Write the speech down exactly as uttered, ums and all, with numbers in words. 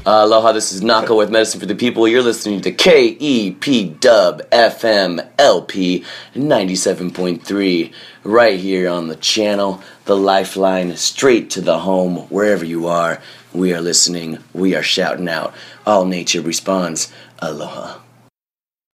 Uh, aloha, this is Naka with Medicine for the People. You're listening to K E P Dub F M L P ninety-seven point three right here on the channel. The lifeline straight to the home, wherever you are. We are listening. We are shouting out. All nature responds. Aloha.